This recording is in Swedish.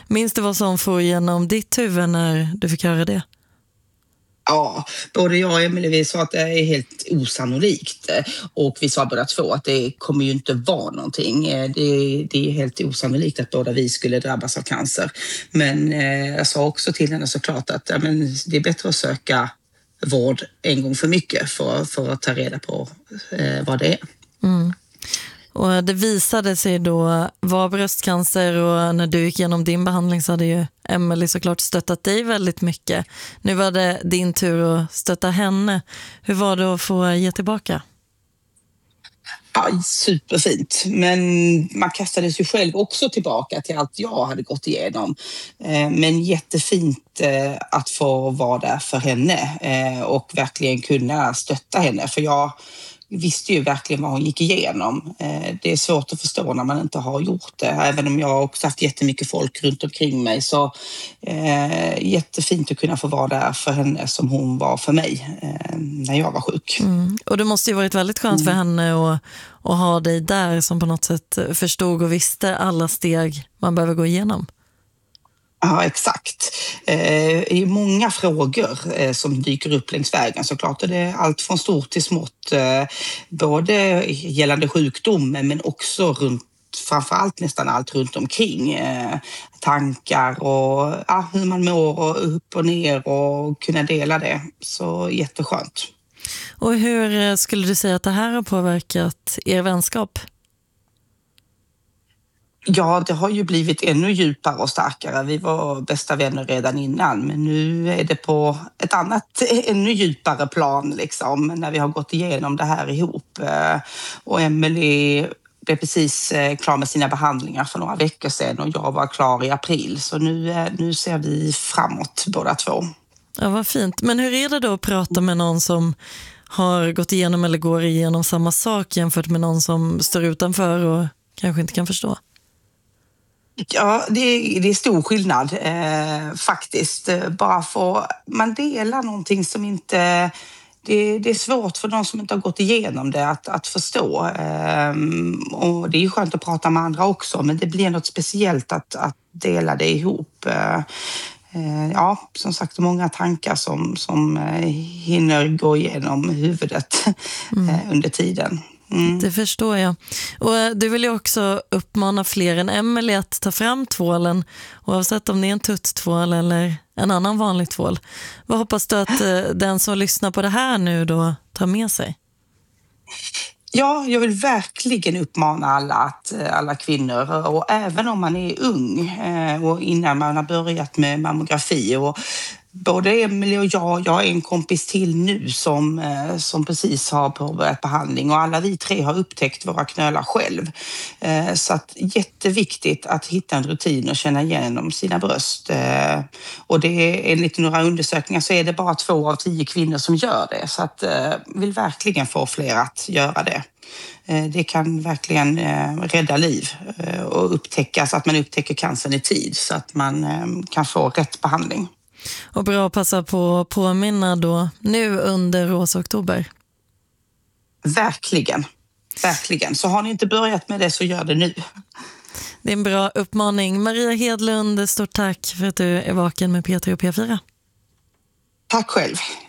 Minns du vad som får igenom ditt huvud när du fick höra det? Ja, både jag och Emelie vi sa att det är helt osannolikt och vi sa båda två att det kommer ju inte vara någonting. Det är helt osannolikt att båda vi skulle drabbas av cancer. Men jag sa också till henne såklart att men, det är bättre att söka vård en gång för mycket för att ta reda på vad det är. Mm. Och det visade sig då vara bröstcancer, och när du gick igenom din behandling så hade ju Emelie såklart stöttat dig väldigt mycket. Nu var det din tur att stötta henne. Hur var det att få ge tillbaka? Ja, superfint. Men man kastades ju själv också tillbaka till allt jag hade gått igenom. Men jättefint att få vara där för henne och verkligen kunna stötta henne. För jag visste ju verkligen vad hon gick igenom. Det är svårt att förstå när man inte har gjort det. Även om jag också haft jättemycket folk runt omkring mig, så jättefint att kunna få vara där för henne som hon var för mig när jag var sjuk. Mm. Och det måste ju varit väldigt skönt för henne att ha dig där som på något sätt förstod och visste alla steg man behöver gå igenom. Ja, exakt. Det är många frågor som dyker upp längs vägen såklart. Det är allt från stort till smått, både gällande sjukdomen men också framförallt nästan allt runt omkring. Tankar och hur man mår och upp och ner och kunna dela det. Så jätteskönt. Och hur skulle du säga att det här har påverkat er vänskap? Ja, det har ju blivit ännu djupare och starkare. Vi var bästa vänner redan innan, men nu är det på ett annat, ännu djupare plan liksom, när vi har gått igenom det här ihop. Och Emelie blev precis klar med sina behandlingar för några veckor sedan och jag var klar i april. Så nu ser vi framåt båda två. Ja, vad fint. Men hur är det då att prata med någon som har gått igenom eller går igenom samma sak jämfört med någon som står utanför och kanske inte kan förstå? Ja, det är stor skillnad faktiskt. Bara för man delar någonting som inte... Det är svårt för de som inte har gått igenom det att förstå. Och det är ju skönt att prata med andra också, men det blir något speciellt att dela det ihop. Ja, som sagt, många tankar som hinner gå igenom huvudet under tiden. Mm. Det förstår jag. Och du vill ju också uppmana fler än Emelie att ta fram tvålen, oavsett om det är en tutttvål eller en annan vanlig tvål. Vad hoppas du att den som lyssnar på det här nu då tar med sig? Ja, jag vill verkligen uppmana alla kvinnor, och även om man är ung och innan man har börjat med mammografi. Och både Emelie och jag är en kompis till nu som precis har påbörjat behandling, och alla vi tre har upptäckt våra knölar själv. Så att jätteviktigt att hitta en rutin och känna igenom sina bröst. Och det är, enligt några undersökningar så är det bara 2 av 10 kvinnor som gör det. Så att vill verkligen få fler att göra det. Det kan verkligen rädda liv och upptäckas, att man upptäcker cancern i tid så att man kan få rätt behandling. Och bra att passa på att påminna då nu under Rosa oktober. Verkligen, verkligen. Så har ni inte börjat med det så gör det nu. Det är en bra uppmaning. Maria Hedlund, stort tack för att du är vaken med P3 och P4. Tack själv.